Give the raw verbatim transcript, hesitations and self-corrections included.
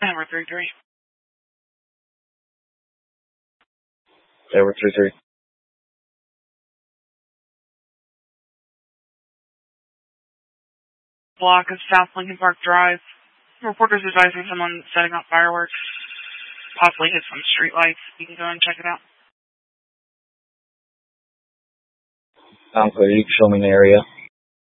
Tower three three. Tower three three. Block of South Lincoln Park Drive. Reporters advising someone setting up fireworks. Possibly hit some street lights. You can go and check it out. I'm clear. You can show me the area.